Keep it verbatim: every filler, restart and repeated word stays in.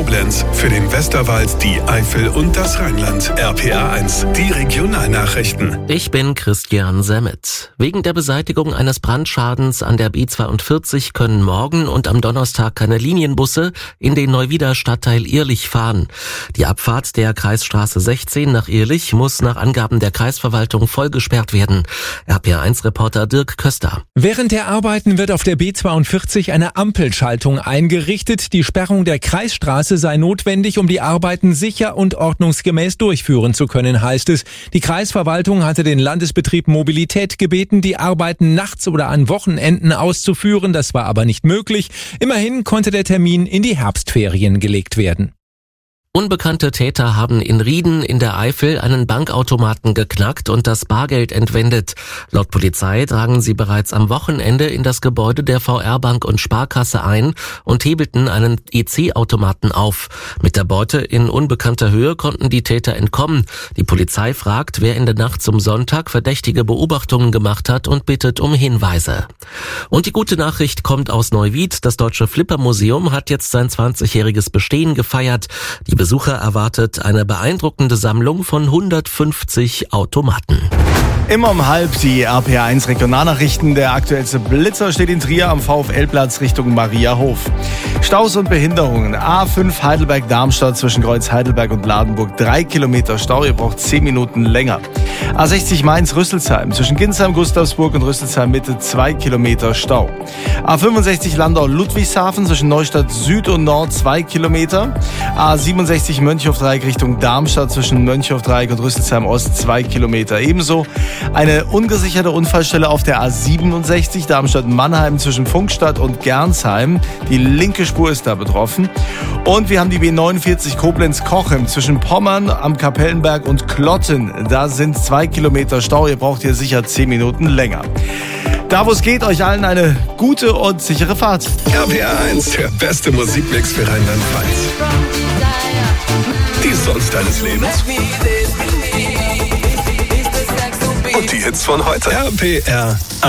Koblenz, für den Westerwald, die Eifel und das Rheinland. R P R eins, die Regionalnachrichten. Ich bin Christian Semmet. Wegen der Beseitigung eines Brandschadens an der B zweiundvierzig können morgen und am Donnerstag keine Linienbusse in den Neuwieder Stadtteil Irlich fahren. Die Abfahrt der Kreisstraße sechzehn nach Irlich muss nach Angaben der Kreisverwaltung voll gesperrt werden. R P R eins Reporter Dirk Köster. Während der Arbeiten wird auf der B zweiundvierzig eine Ampelschaltung eingerichtet. Die Sperrung der Kreisstraße sei notwendig, um die Arbeiten sicher und ordnungsgemäß durchführen zu können, heißt es. Die Kreisverwaltung hatte den Landesbetrieb Mobilität gebeten, die Arbeiten nachts oder an Wochenenden auszuführen. Das war aber nicht möglich. Immerhin konnte der Termin in die Herbstferien gelegt werden. Unbekannte Täter haben in Rieden in der Eifel einen Bankautomaten geknackt und das Bargeld entwendet. Laut Polizei drangen sie bereits am Wochenende in das Gebäude der V R-Bank und Sparkasse ein und hebelten einen E C-Automaten auf. Mit der Beute in unbekannter Höhe konnten die Täter entkommen. Die Polizei fragt, wer in der Nacht zum Sonntag verdächtige Beobachtungen gemacht hat und bittet um Hinweise. Und die gute Nachricht kommt aus Neuwied. Das Deutsche Flippermuseum hat jetzt sein zwanzigjähriges Bestehen gefeiert. Die Besucher erwartet eine beeindruckende Sammlung von hundertfünfzig Automaten. Immer um halb die R P R eins Regionalnachrichten. Der aktuellste Blitzer steht in Trier am VfL-Platz Richtung Mariahof. Staus und Behinderungen. A fünf Heidelberg-Darmstadt zwischen Kreuz Heidelberg und Ladenburg. Drei Kilometer Stau, ihr braucht zehn Minuten länger. A sechzig Mainz-Rüsselsheim zwischen Ginsheim, Gustavsburg und Rüsselsheim Mitte. Zwei Kilometer Stau. A fünfundsechzig Landau-Ludwigshafen zwischen Neustadt Süd und Nord. Zwei Kilometer. A siebenundsechzig Mönchhofdreieck Richtung Darmstadt zwischen Mönchhofdreieck und Rüsselsheim Ost. Zwei Kilometer. Ebenso eine ungesicherte Unfallstelle auf der A siebenundsechzig Darmstadt-Mannheim zwischen Funkstadt und Gernsheim. Die linke Spur ist da betroffen. Und wir haben die B neunundvierzig Koblenz-Cochem zwischen Pommern am Kapellenberg und Klotten. Da sind zwei Kilometer Stau. Ihr braucht hier sicher zehn Minuten länger. Da wo es geht, euch allen eine gute und sichere Fahrt. R P R eins, der beste Musikmix für Rheinland-Pfalz. Die Songs deines Lebens. Und die Hits von heute. R P R